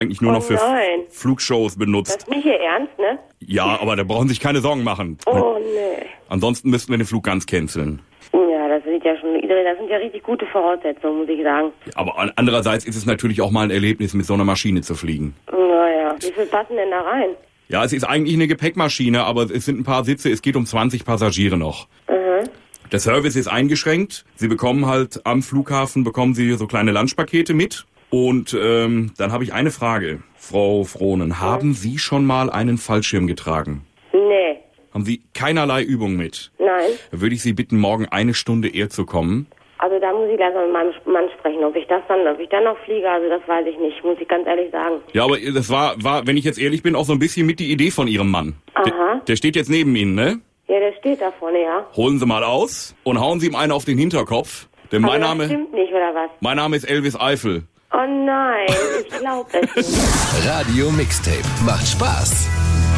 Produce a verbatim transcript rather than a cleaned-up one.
eigentlich nur oh noch für nein. F- Flugshows benutzt. Das ist nicht Ihr Ernst, ne? Ja, aber da brauchen Sie sich keine Sorgen machen. Oh, nee. Ansonsten müssten wir den Flug ganz canceln. Ja, das sind ja schon, das sind ja richtig gute Voraussetzungen, muss ich sagen. Aber an- andererseits ist es natürlich auch mal ein Erlebnis, mit so einer Maschine zu fliegen. Naja, wie viel passen denn da rein? Ja, es ist eigentlich eine Gepäckmaschine, aber es sind ein paar Sitze, es geht um zwanzig Passagiere noch. Mhm. Der Service ist eingeschränkt. Sie bekommen halt am Flughafen, bekommen Sie so kleine Lunchpakete mit. Und ähm, dann habe ich eine Frage, Frau Frohnen. Haben Sie schon mal einen Fallschirm getragen? Nee. Haben Sie keinerlei Übung mit? Nein. Da würde ich Sie bitten, morgen eine Stunde eher zu kommen. Also da muss ich langsam mit meinem Mann sprechen. Ob ich das dann, ob ich dann noch fliege, also das weiß ich nicht, muss ich ganz ehrlich sagen. Ja, aber das war, war, wenn ich jetzt ehrlich bin, auch so ein bisschen mit die Idee von Ihrem Mann. Aha. Der, der steht jetzt neben Ihnen, ne? Ja, der steht da vorne, ja. Holen Sie mal aus und hauen Sie ihm einen auf den Hinterkopf. Denn mein Aber das Name, stimmt nicht, oder was? mein Name ist Elvis Eifel. Oh nein, ich glaub es nicht. Radio Mixtape. Macht Spaß.